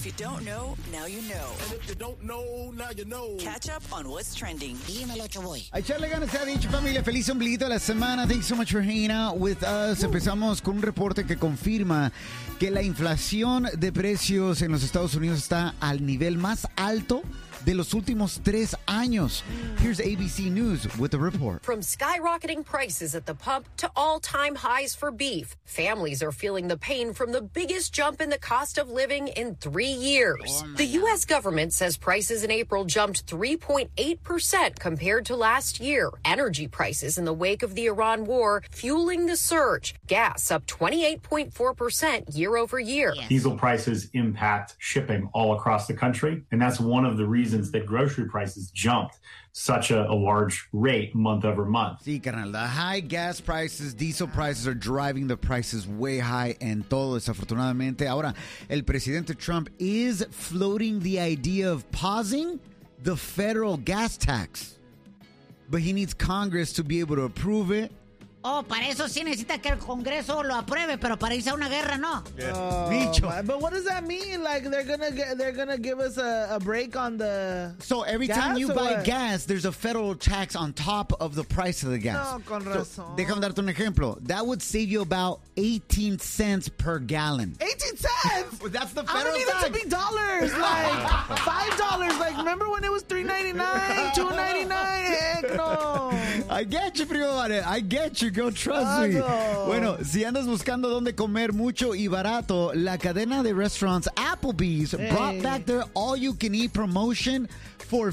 If you don't know, now you know. And if you don't know, now you know. Catch up on what's trending. Dímelo, Choboy. A echarle ganas se ha dicho, familia. Feliz ombliguito de la semana. Thanks so much for hanging out with us. Empezamos con un reporte que confirma que la inflación de precios en los Estados Unidos está al nivel más alto de los últimos 3 años. Here's ABC News with the report. From skyrocketing prices at the pump to all-time highs for beef, families are feeling the pain from the biggest jump in the cost of living in 3 years. The U.S. government says prices in April jumped 3.8% compared to last year. Energy prices in the wake of the Iran war fueling the surge. Gas up 28.4% year over year. Diesel prices impact shipping all across the country, and that's one of the reasons that grocery prices jumped such a large rate month over month. Sí, carnal. The high gas prices, diesel prices are driving the prices way high en todo, desafortunadamente. Ahora, el presidente Trump is floating the idea of pausing the federal gas tax. But he needs Congress to be able to approve it. Oh, para eso sí necesita que el Congreso lo apruebe, pero para irse a una guerra, no. Dicho. But what does that mean? Like they're gonna give us a break on the. So every gas time you or buy what? gas, there's a federal tax on top of the price of the gas. No, con razón. Déjame darte un ejemplo. That would save you about 18 cents per gallon. 18 cents. Well, that's the I don't federal need it to tax. be dollars. Like $5. Like remember when it was $3.99, $2.99? Heck no. I get you, primo Vale. I get you, girl. Trust me. Bueno, si andas buscando dónde comer mucho y barato, la cadena de restaurants Applebee's brought back their all-you-can-eat promotion for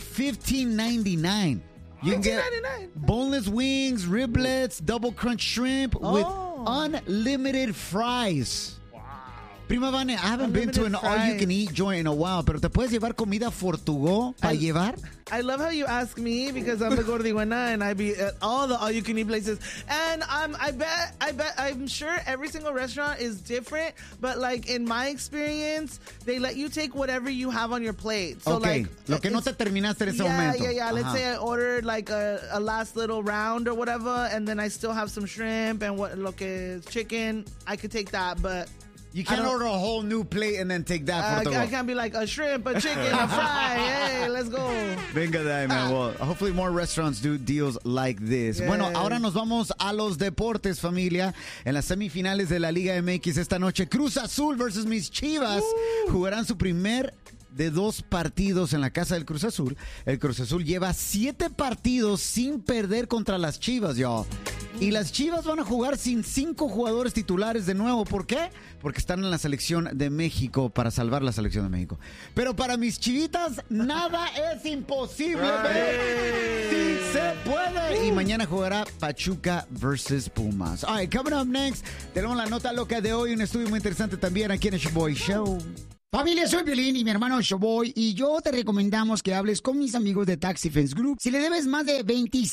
$15.99. You can get $15.99. boneless wings, riblets, double crunch shrimp with unlimited fries. Prima Vane, I haven't been to an Unlimited all-you-can-eat joint in a while, pero ¿te puedes llevar comida Fortugó para llevar? I love how you ask me because I'm the gordibuena and I be at all the all-you-can-eat places. And I bet I'm sure every single restaurant is different, but like in my experience, they let you take whatever you have on your plate. So Okay, like lo que no te terminaste en ese momento. Yeah. Let's Ajá. say I ordered like a last little round or whatever, and then I still have some shrimp and lo que is chicken. I could take that, but You can't order a whole new plate and then take that for I can't be like a shrimp, a chicken, a fry. Hey, let's go. Venga de ahí, man. Well, hopefully more restaurants do deals like this. Yes. Bueno, ahora nos vamos a los deportes, familia. En las semifinales de la Liga MX esta noche, Cruz Azul versus mis Chivas jugarán su primer de 2 partidos en la casa del Cruz Azul. El Cruz Azul lleva 7 partidos sin perder contra las Chivas, y'all. Y las Chivas van a jugar sin 5 jugadores titulares de nuevo. ¿Por qué? Porque están en la selección de México para salvar la selección de México. Pero para mis chivitas, nada es imposible, baby. Sí se puede. Y mañana jugará Pachuca versus Pumas. All right, coming up next, tenemos la nota loca de hoy. Un estudio muy interesante también aquí en el Shoboy Show. Familia, soy Piolín y mi hermano Shoboy, y yo te recomendamos que hables con mis amigos de Tax Defense Group si le debes más de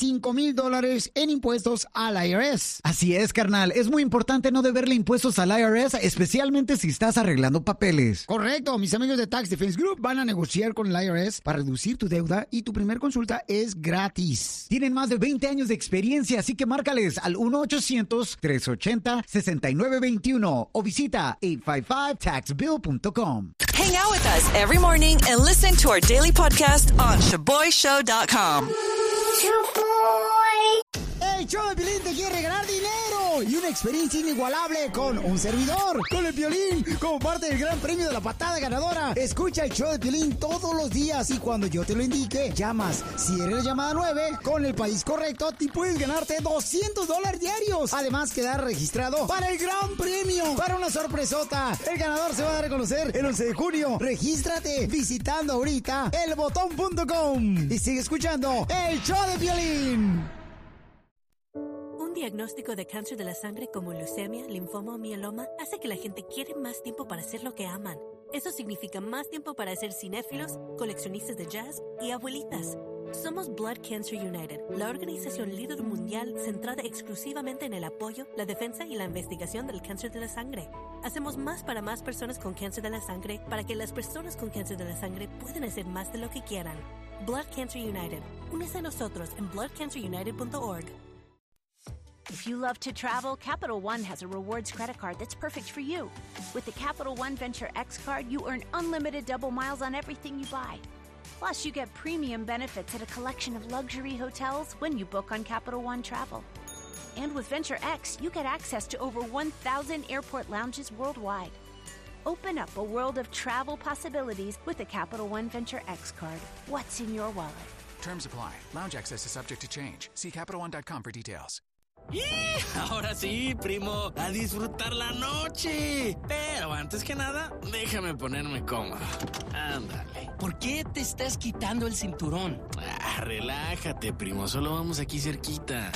$25,000 en impuestos al IRS. Así es, carnal. Es muy importante no deberle impuestos al IRS, especialmente si estás arreglando papeles. Correcto, mis amigos de Tax Defense Group van a negociar con el IRS para reducir tu deuda y tu primer consulta es gratis. Tienen más de 20 años de experiencia, así que márcales al 1-800-380-6921 o visita 855taxbill.com. Hang out with us every morning and listen to our daily podcast on ShaboyShow.com. El show de Piolín te quiere regalar dinero y una experiencia inigualable con un servidor, con el Piolín, como parte del gran premio de la patada ganadora. Escucha el show de Piolín todos los días y cuando yo te lo indique, llamas. Si eres la llamada 9, con el país correcto, te puedes ganarte $200 diarios. Además, quedar registrado para el gran premio, para una sorpresota. El ganador se va a dar a conocer el 11 de junio. Regístrate visitando ahorita elbotón.com y sigue escuchando el show de Piolín. Un diagnóstico de cáncer de la sangre como leucemia, linfoma o mieloma hace que la gente quiera más tiempo para hacer lo que aman. Eso significa más tiempo para ser cinéfilos, coleccionistas de jazz y abuelitas. Somos Blood Cancer United, la organización líder mundial centrada exclusivamente en el apoyo, la defensa y la investigación del cáncer de la sangre. Hacemos más para más personas con cáncer de la sangre para que las personas con cáncer de la sangre puedan hacer más de lo que quieran. Blood Cancer United. Únese a nosotros en bloodcancerunited.org. If you love to travel, Capital One has a rewards credit card that's perfect for you. With the Capital One Venture X card, you earn unlimited double miles on everything you buy. Plus, you get premium benefits at a collection of luxury hotels when you book on Capital One Travel. And with Venture X, you get access to over 1,000 airport lounges worldwide. Open up a world of travel possibilities with the Capital One Venture X card. What's in your wallet? Terms apply. Lounge access is subject to change. See CapitalOne.com for details. Ahora sí, primo, a disfrutar la noche. Pero antes que nada, déjame ponerme cómodo. Ándale. ¿Por qué te estás quitando el cinturón? Relájate, primo, solo vamos aquí cerquita.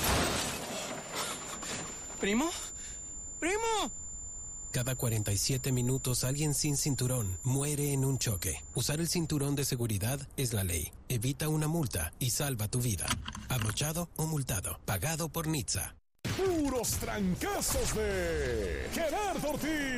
¿Primo? ¡Primo! Cada 47 minutos alguien sin cinturón muere en un choque. Usar el cinturón de seguridad es la ley. Evita una multa y salva tu vida. Abrochado o multado. Pagado por NHTSA. Puros trancazos de Gerardo Ortiz.